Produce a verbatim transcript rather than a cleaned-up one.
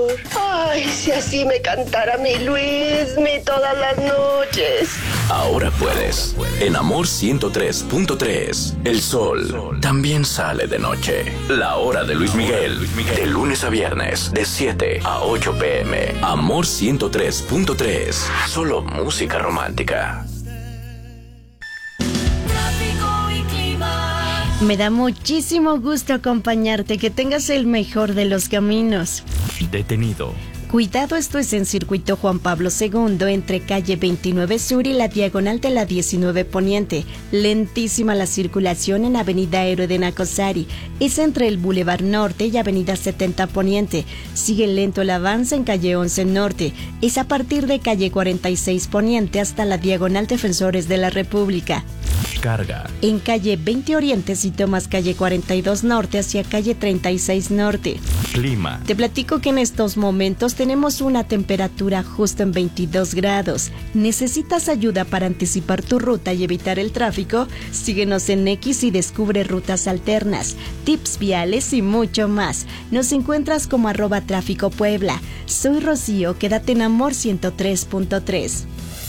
Ay, si así me cantara mi Luismi todas las noches. Ahora puedes. En Amor ciento tres punto tres. El sol también sale de noche. La hora de Luis Miguel. De lunes a viernes, de siete a ocho pm. Amor ciento tres punto tres. Solo música romántica. Me da muchísimo gusto acompañarte. Que tengas el mejor de los caminos. Detenido. Cuidado, esto es en Circuito Juan Pablo segundo, entre calle veintinueve Sur y la diagonal de la diecinueve Poniente. Lentísima la circulación en Avenida Héroe de Nacosari. Es entre el Boulevard Norte y Avenida setenta Poniente. Sigue lento el avance en calle once Norte. Es a partir de calle cuarenta y seis Poniente hasta la diagonal Defensores de la República. Carga. En calle veinte Oriente, si tomas calle cuarenta y dos Norte hacia calle treinta y seis Norte. Clima. Te platico que en estos momentos tenemos una temperatura justo en veintidós grados. ¿Necesitas ayuda para anticipar tu ruta y evitar el tráfico? Síguenos en X y descubre rutas alternas, tips viales y mucho más. Nos encuentras como arroba tráfico Puebla. Soy Rocío, quédate en Amor ciento tres punto tres.